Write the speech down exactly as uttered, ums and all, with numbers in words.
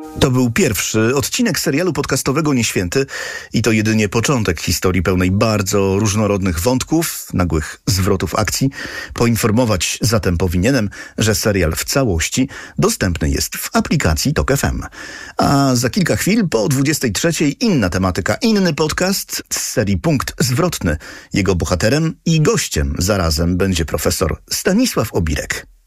To był pierwszy odcinek serialu podcastowego Nieświęty i to jedynie początek historii pełnej bardzo różnorodnych wątków, nagłych zwrotów akcji. Poinformować zatem powinienem, że serial w całości dostępny jest w aplikacji Tok F M. A za kilka chwil po dwudziestej trzeciej inna tematyka, inny podcast z serii Punkt Zwrotny. Jego bohaterem i gościem zarazem będzie profesor Stanisław Obirek.